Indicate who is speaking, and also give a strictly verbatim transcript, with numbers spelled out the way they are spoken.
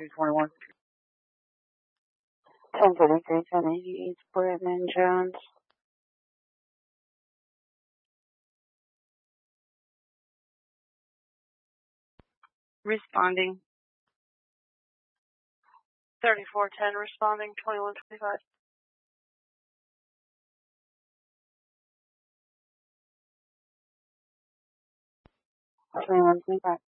Speaker 1: two twenty-one. ten thirty-three, ten eighty-eight, Brittman Jones. Responding. thirty-four ten responding, twenty-one twenty-five. twenty-one twenty-five.